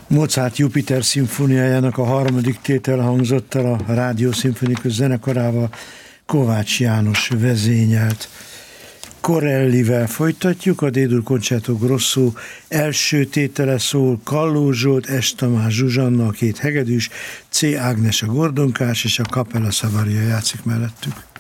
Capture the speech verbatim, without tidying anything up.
Mozart Jupiter szimfóniájának a harmadik tétel hangzott el a Rádió Szimfonikus zenekarával, Kovács János vezényelt. Corellivel folytatjuk, a D-dur Concerto Grosso első tétele szól, Kalló Zsolt, S. Tamás Zsuzsanna, a két hegedűs, C. Ágnes a gordonkás, és a Capella Savaria játszik mellettük.